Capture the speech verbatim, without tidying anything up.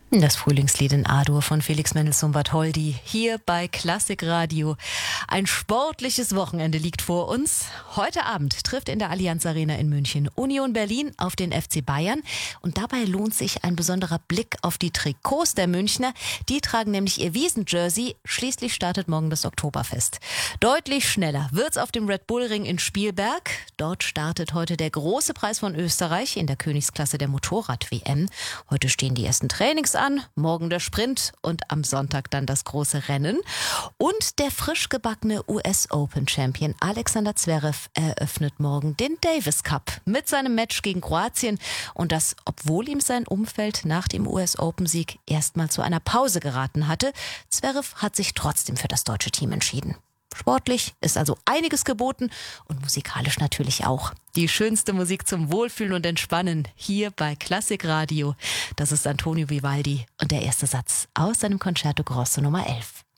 Das Frühlingslied in A-Dur von Felix Mendelssohn-Bartholdy hier bei Klassik Radio. Ein sportliches Wochenende liegt vor uns. Heute Abend trifft in der Allianz Arena in München Union Berlin auf den F C Bayern. Und dabei lohnt sich ein besonderer Blick auf die Trikots der Münchner. Die tragen nämlich ihr Wiesen-Jersey. Schließlich startet morgen das Oktoberfest. Deutlich schneller wird's auf dem Red Bull Ring in Spielberg. Dort startet heute der große Preis von Österreich in der Königsklasse der Motorrad-W M. Heute stehen die ersten Trainings an, morgen der Sprint und am Sonntag dann das große Rennen. Und der frisch gebackene U S Open Champion Alexander Zverev eröffnet morgen den Davis Cup mit seinem Match gegen Kroatien. Und das, obwohl ihm sein Umfeld nach dem U S Open Sieg erstmal zu einer Pause geraten hatte. Zverev hat sich trotzdem für das deutsche Team entschieden. Sportlich ist also einiges geboten und musikalisch natürlich auch. Die schönste Musik zum Wohlfühlen und Entspannen hier bei Klassik Radio. Das ist Antonio Vivaldi und der erste Satz aus seinem Concerto Grosso Nummer elf.